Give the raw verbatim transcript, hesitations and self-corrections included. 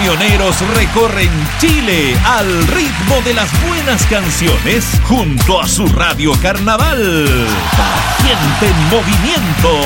camioneros recorren Chile al ritmo de las buenas canciones junto a su radio carnaval. Para gente en movimiento.